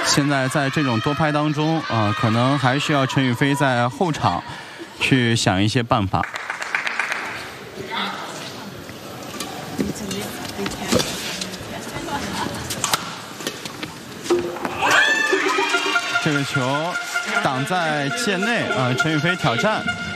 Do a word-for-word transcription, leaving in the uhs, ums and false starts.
现在在这种多拍当中啊、呃，可能还需要陈雨菲在后场去想一些办法。这个球挡在界内啊、呃，陈雨菲挑战。